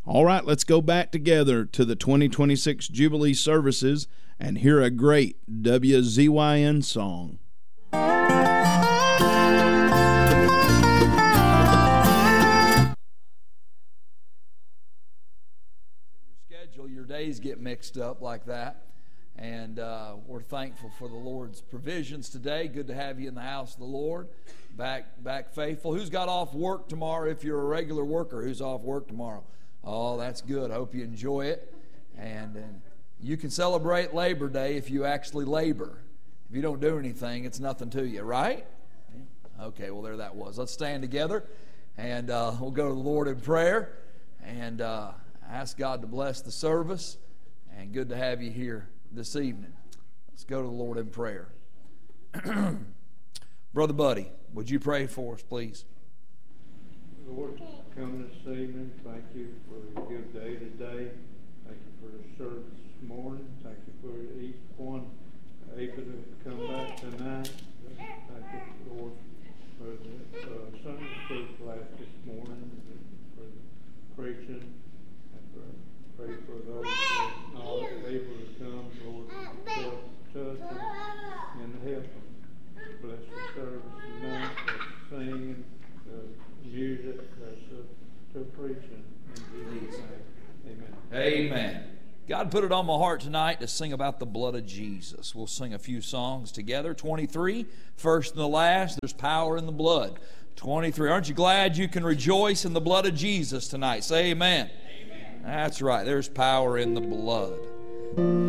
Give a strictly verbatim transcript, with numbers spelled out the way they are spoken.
All right, let's go back together to the twenty twenty-six Jubilee services and hear a great W Z Y N song. Your days get mixed up like that, and uh, we're thankful for the Lord's provisions today. Good to have you in the house of the Lord, back back faithful. Who's got off work tomorrow? If you're a regular worker, who's off work tomorrow? Oh, that's good. I hope you enjoy it, and, and you can celebrate Labor Day if you actually labor. If you don't do anything, it's nothing to you, right? Okay, well there that was. Let's stand together, and uh, we'll go to the Lord in prayer, and uh, ask God to bless the service, and good to have you here this evening. Let's go to the Lord in prayer. Brother Buddy, would you pray for us, please? Lord, come this evening. Thank you for a good day today. Thank you for the service this morning. Thank you for each one able to come back tonight. Thank you, Lord, for the uh, Sunday school class this morning, for the preaching. Pray for those that are not able to come, Lord, help touch them and help them. Bless the service tonight, the singing, the music, the, the preaching. In Jesus' name, amen. Amen. God put it on my heart tonight to sing about the blood of Jesus. We'll sing a few songs together. twenty-three, first and the last, there's power in the blood. twenty-three, aren't you glad you can rejoice in the blood of Jesus tonight? Say amen. That's right. There's power in the blood.